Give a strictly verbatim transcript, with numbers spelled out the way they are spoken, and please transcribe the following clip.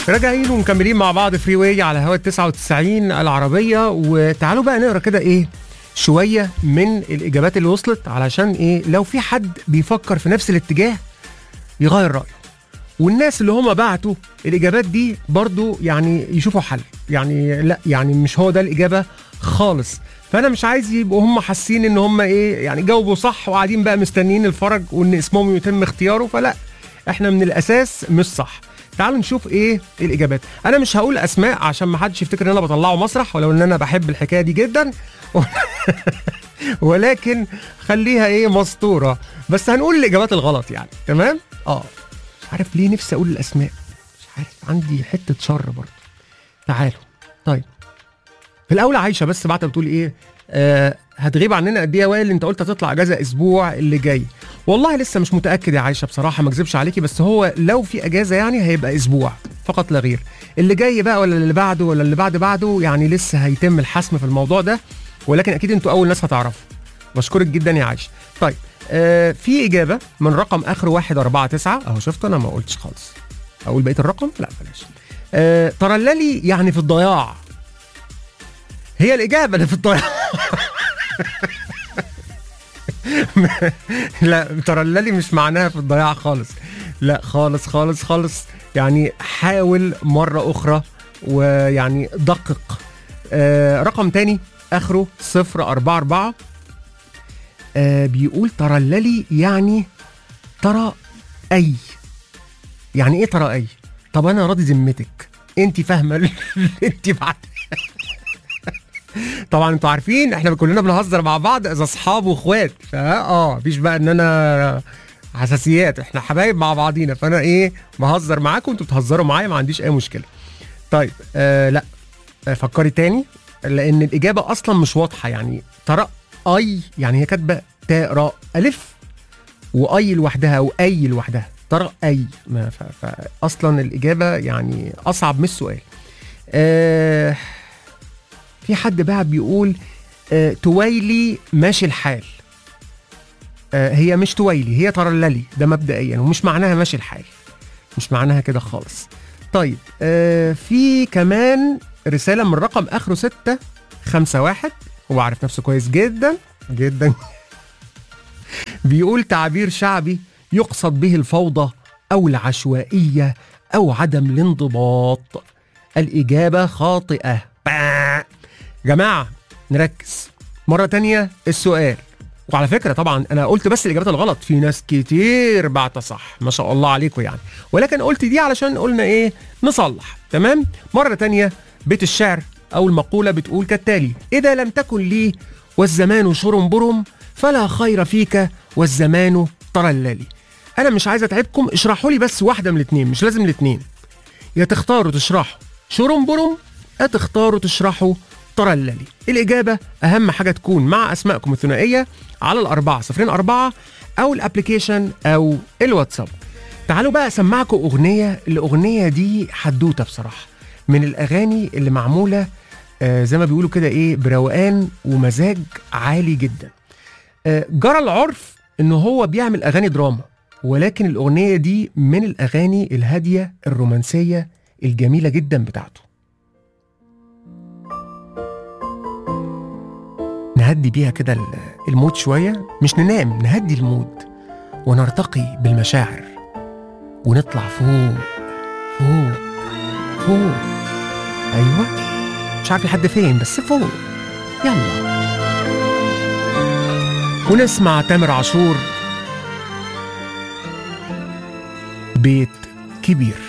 راجعين ومكملين مع بعض فري واي على هوا تسعة وتسعين العربية. وتعالوا بقى نقرا كده ايه شوية من الإجابات اللي وصلت، علشان ايه لو في حد بيفكر في نفس الاتجاه يغير رأيه، والناس اللي هم بعتوا الإجابات دي برضو يعني يشوفوا حل. يعني لا يعني مش هو ده الإجابة خالص، فأنا مش عايز يبقوا هم حاسين إن هم إيه يعني جاوبوا صح وقاعدين بقى مستنيين الفرج وإن اسمهم يتم اختياره. فلا، إحنا من الأساس مش صح. تعالوا نشوف إيه الإجابات. أنا مش هقول أسماء عشان ما حدش يفتكر إن أنا بطلعه مسرح، ولو إن أنا بحب الحكاية دي جدا ولكن خليها إيه مسطورة، بس هنقول الإجابات الغلط يعني. تمام؟ آه مش عارف ليه نفسي اقول الاسماء، مش عارف، عندي حته شر برضه. تعالوا طيب، في الاول عايشه بس بعتها بتقول ايه آه هتغيب عننا قد ايه يا وائل؟ انت قلت هتطلع اجازه اسبوع اللي جاي. والله لسه مش متاكد يا عايشه بصراحه، ما اكذبش عليكي، بس هو لو في اجازه يعني هيبقى اسبوع فقط لا غير. اللي جاي بقى ولا اللي بعده ولا اللي بعد بعده يعني لسه هيتم الحسم في الموضوع ده، ولكن اكيد انتوا اول ناس هتعرفوا. بشكرك جدا يا عايشه. طيب آه في إجابة من رقم آخر واحد أربعة تسعة أهو. شفت أنا ما قلتش خالص، أقول بقية الرقم؟ لا بلاش. آه ترللي يعني في الضياع، هي الإجابة اللي في الضياع. لا ترللي مش معناها في الضياع خالص، لا خالص خالص خالص. يعني حاول مرة أخرى ويعني دقق. آه رقم تاني آخره صفر أربعة أربعة آه بيقول ترللي يعني ترى أي. يعني إيه ترى أي؟ طب أنا راضي ذمتك، أنت فاهمة اللي أنت بعد. طبعا أنتوا عارفين إحنا كلنا بنهزر مع بعض إذا أصحاب وإخوات، فأه مفيش بقى إن أنا حساسيات، إحنا حبايب مع بعضينا، فأنا إيه بهزر معاكم وأنتوا بتهزروا معايا، ما عنديش أي مشكلة. طيب آه لا آه فكري تاني، لأن الإجابة أصلا مش واضحة. يعني ترى اي يعني هي كاتبه تاء راء الف واي لوحدها او اي لوحدها، ترى اي ما فاصلا الاجابه يعني اصعب من السؤال. آه في حد بقى بيقول آه تويلي ماشي الحال. آه هي مش تويلي، هي ترللي ده مبدئيا، ومش معناها ماشي الحال، مش معناها كده خالص. طيب آه في كمان رساله من رقم اخره ستة خمسة واحد، هو عارف نفسه كويس جدا جدا. بيقول تعبير شعبي يقصد به الفوضى أو العشوائية أو عدم الانضباط. الإجابة خاطئة. جماعة نركز مرة تانية السؤال. وعلى فكرة طبعا أنا قلت بس الإجابات الغلط، في ناس كتير بعت صح ما شاء الله عليكم يعني، ولكن قلت دي علشان قلنا إيه نصلح. تمام. مرة تانية بيت الشعر أو المقولة بتقول كالتالي: إذا لم تكن لي والزمان شرم برم فلا خير فيك والزمان ترللي. أنا مش عايز أتعبكم، اشرحوا لي بس واحدة من الاثنين، مش لازم الاثنين، يا تختاروا تشرحوا شرم برم يا تختاروا تشرحوا ترللي. الإجابة أهم حاجة تكون مع أسمائكم الثنائية على الأربعة صفرين أربعة أو الأبليكيشن أو الواتساب. تعالوا بقى أسمعكم أغنية. الأغنية دي حدوتة بصراحة، من الأغاني اللي معمولة آه زي ما بيقولوا كده إيه بروقان ومزاج عالي جدا. آه جرى العرف إنه هو بيعمل أغاني دراما، ولكن الأغنية دي من الأغاني الهادية الرومانسية الجميلة جدا بتاعته. نهدي بيها كده المود شوية، مش ننام، نهدي المود ونرتقي بالمشاعر ونطلع فوق فوق فوق. أيوة مش عارف لحد فين بس فوق. يلا ونسمع تامر عاشور بيت كبير.